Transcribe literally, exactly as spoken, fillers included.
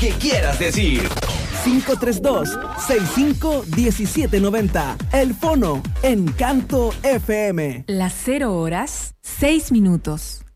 que quieras decir. cinco tres dos, seis cinco uno siete nueve cero. El Fono, Encanto F M. Las cero horas, seis minutos.